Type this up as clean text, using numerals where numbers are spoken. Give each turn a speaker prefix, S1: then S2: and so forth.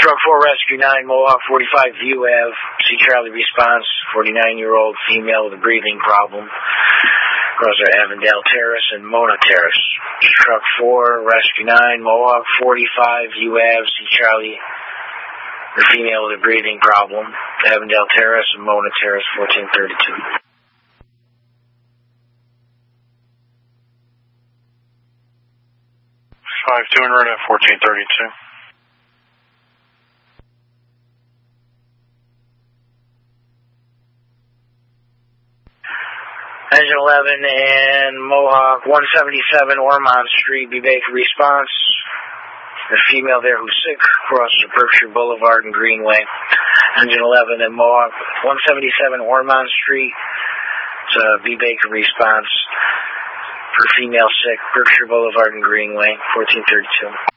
S1: Truck 4, Rescue 9, Mohawk 45, View Ave. See Charlie response, 49-year-old female with a breathing problem. Across our Avondale Terrace and Mona Terrace. Truck 4, Rescue 9, Mohawk 45, View Ave. See Charlie, the female with a breathing problem. Avondale Terrace and Mona Terrace, 1432.
S2: 5200 at 1432.
S1: Engine 11 and Mohawk 177 Ormond Street, Baker response. A female there who's sick, across Berkshire Boulevard and Greenway. Engine 11 and Mohawk 177 Ormond Street. It's a Baker response for female sick, Berkshire Boulevard and Greenway, 1432.